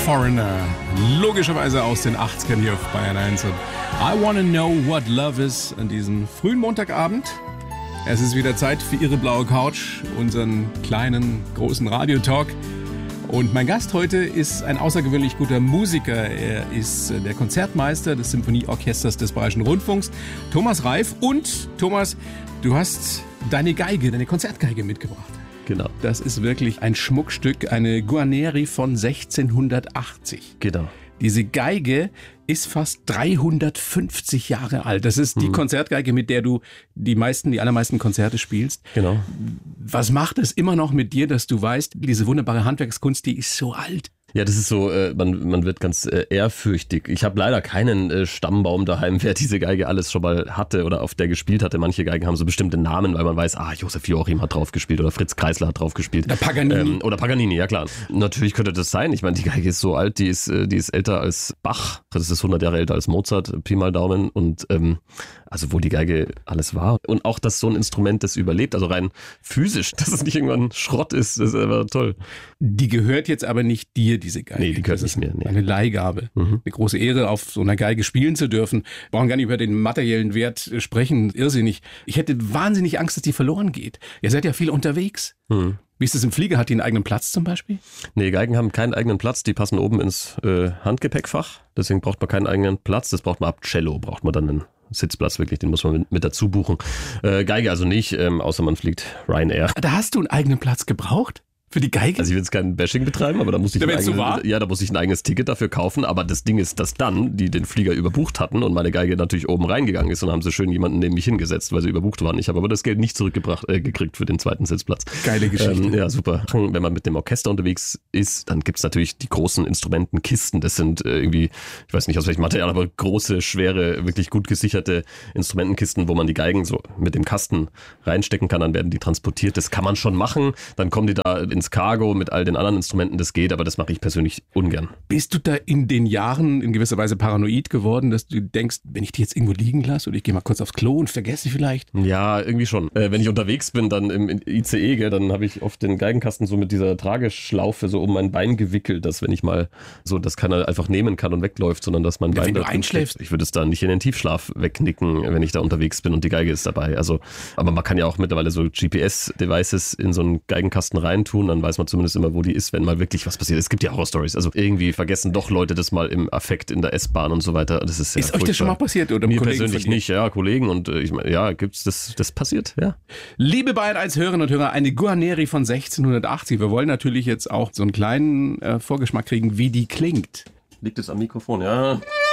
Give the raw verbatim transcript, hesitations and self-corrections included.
Foreigner, logischerweise aus den achtzigern hier auf Bayern eins. Und I Wanna Know What Love Is an diesem frühen Montagabend. Es ist wieder Zeit für Ihre blaue Couch, unseren kleinen, großen Radiotalk. Und mein Gast heute ist ein außergewöhnlich guter Musiker. Er ist der Konzertmeister des Symphonieorchesters des Bayerischen Rundfunks, Thomas Reif. Und Thomas, du hast deine Geige, deine Konzertgeige mitgebracht. Genau. Das ist wirklich ein Schmuckstück, eine Guarneri von sechzehnhundertachtzig. Genau. Diese Geige ist fast dreihundertfünfzig Jahre alt. Das ist die mhm. Konzertgeige, mit der du die meisten, die allermeisten Konzerte spielst. Genau. Was macht es immer noch mit dir, dass du weißt, diese wunderbare Handwerkskunst, die ist so alt? Ja, das ist so, äh, man, man wird ganz äh, ehrfürchtig. Ich habe leider keinen äh, Stammbaum daheim, wer diese Geige alles schon mal hatte oder auf der gespielt hatte. Manche Geigen haben so bestimmte Namen, weil man weiß, ah, Josef Joachim hat drauf gespielt oder Fritz Kreisler hat drauf gespielt. Oder Paganini. Ähm, oder Paganini, ja klar. Natürlich könnte das sein. Ich meine, die Geige ist so alt, die ist, die ist älter als Bach. Das ist hundert Jahre älter als Mozart, Pi mal Daumen. Und ähm, also wo die Geige alles war. Und auch, dass so ein Instrument das überlebt, also rein physisch, dass es nicht irgendwann Schrott ist, das ist einfach toll. Die gehört jetzt aber nicht dir, diese Geige. Nee, die gehört nicht mehr. Nee. Eine Leihgabe. Mhm. Eine große Ehre, auf so einer Geige spielen zu dürfen. Wir brauchen gar nicht über den materiellen Wert sprechen. Irrsinnig. Ich hätte wahnsinnig Angst, dass die verloren geht. Ihr seid ja viel unterwegs. Mhm. Wie ist das im Flieger? Hat die einen eigenen Platz zum Beispiel? Nee, Geigen haben keinen eigenen Platz. Die passen oben ins äh, Handgepäckfach. Deswegen braucht man keinen eigenen Platz. Das braucht man ab Cello. Braucht man dann einen Sitzplatz wirklich. Den muss man mit, mit dazu buchen. Äh, Geige also nicht, ähm, außer man fliegt Ryanair. Da hast du einen eigenen Platz gebraucht? Für die Geige? Also ich will jetzt kein Bashing betreiben, aber da muss ich, da ein eigenes, eigenes, ja, da muss ich ein eigenes Ticket dafür kaufen. Aber das Ding ist, dass dann die den Flieger überbucht hatten und meine Geige natürlich oben reingegangen ist und haben sie schön jemanden neben mich hingesetzt, weil sie überbucht waren. Ich habe aber das Geld nicht zurückgebracht äh, gekriegt für den zweiten Sitzplatz. Geile Geschichte. Ähm, ja, super. Wenn man mit dem Orchester unterwegs ist, dann gibt's natürlich die großen Instrumentenkisten. Das sind äh, irgendwie, ich weiß nicht aus welchem Material, aber große, schwere, wirklich gut gesicherte Instrumentenkisten, wo man die Geigen so mit dem Kasten reinstecken kann. Dann werden die transportiert. Das kann man schon machen. Dann kommen die da ins Cargo mit all den anderen Instrumenten, das geht, aber das mache ich persönlich ungern. Bist du da in den Jahren in gewisser Weise paranoid geworden, dass du denkst, wenn ich die jetzt irgendwo liegen lasse oder ich gehe mal kurz aufs Klo und vergesse vielleicht? Ja, irgendwie schon. Äh, wenn ich unterwegs bin, dann im I C E, gell, dann habe ich oft den Geigenkasten so mit dieser Trageschlaufe so um mein Bein gewickelt, dass wenn ich mal so, dass keiner einfach nehmen kann und wegläuft, sondern dass mein ja, Bein wenn da du einschläfst. Steht. Ich würde es da nicht in den Tiefschlaf wegnicken, wenn ich da unterwegs bin und die Geige ist dabei. Also, aber man kann ja auch mittlerweile so G P S-Devices in so einen Geigenkasten reintun, dann weiß man zumindest immer, wo die ist, wenn mal wirklich was passiert. Es gibt ja Horror-Stories. Also irgendwie vergessen doch Leute das mal im Affekt in der S-Bahn und so weiter. Das ist, ja ist euch das schon mal passiert? Oder mir persönlich nicht, ja, Kollegen und äh, ich meine, ja, gibt's das, das passiert, ja. Liebe Bayern eins Hörerinnen und Hörer, eine Guarneri von sechzehnhundertachtzig. Wir wollen natürlich jetzt auch so einen kleinen äh, Vorgeschmack kriegen, wie die klingt. Liegt es am Mikrofon, ja.